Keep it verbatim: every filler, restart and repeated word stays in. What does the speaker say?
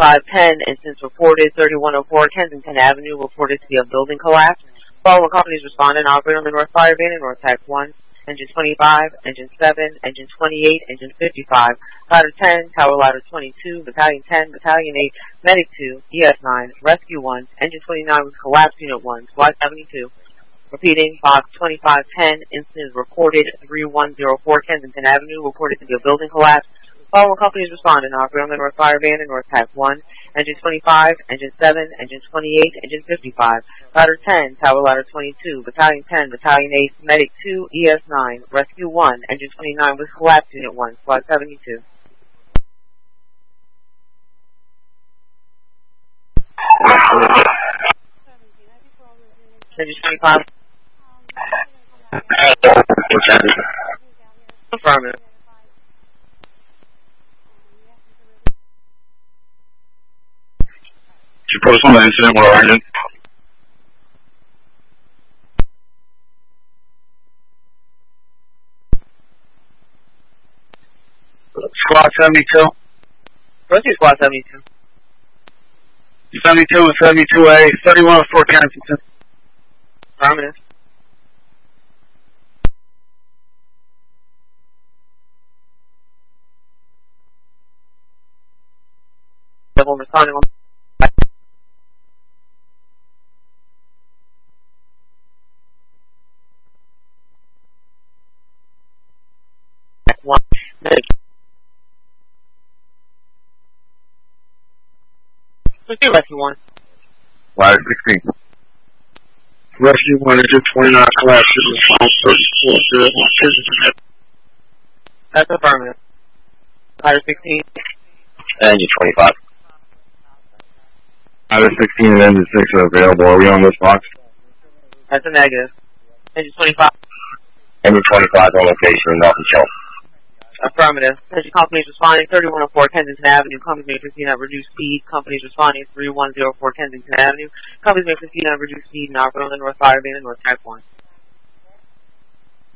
twenty-five ten, instance reported thirty-one oh four Kensington Avenue, reported to be a building collapse. Following companies responded, operator on the North Fire Van and North Type one, Engine twenty-five, Engine seven, Engine twenty-eight, Engine fifty-five, Ladder ten, Tower Ladder twenty-two, Battalion ten, Battalion eight, Medic two, E S nine, Rescue one, Engine twenty-nine with Collapse Unit one, Squad seventy-two. Repeating, box twenty-five ten, incident reported thirty-one oh four Kensington Avenue, reported to be a building collapse. Following companies responded, operator on the North Fire Van and North Type one, Engine twenty-five, Engine seven, Engine twenty-eight, Engine fifty-five, Ladder ten, Tower Ladder twenty-two, Battalion ten, Battalion eight, Medic two, E S nine, Rescue one, Engine twenty-nine with Collapse Unit one, Squad seventy-two. Engine twenty-five. Affirmative. You post on the incident, where are you? Squad seventy-two. Rescue Squad seventy-two. seventy-two and seventy-two A, thirty-one oh four Kensington. Affirmative. Double responding on one. Medic. Rescue Rescue one. Ladder sixteen. Rescue one, Engine twenty-nine, collapse, response thirty-four, zero one, Kensington. That's affirmative. Ladder sixteen. Engine twenty-five. Ladder sixteen and Engine six are available. Are we on this box? That's a negative. Engine twenty-five. Engine twenty-five on location in North Control. Affirmative. Engine companies responding thirty-one oh four Kensington Avenue. Companies may proceed at reduced speed. Companies responding thirty-one oh four Kensington Avenue. Companies may proceed at reduced speed and operate on the North Fire Van and North Type one.